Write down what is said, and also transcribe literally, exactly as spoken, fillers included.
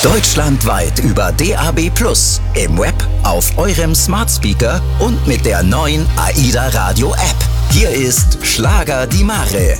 Deutschlandweit über D A B plus, im Web, auf eurem Smart Speaker und mit der neuen AIDA Radio App. Hier ist Schlager die Mare.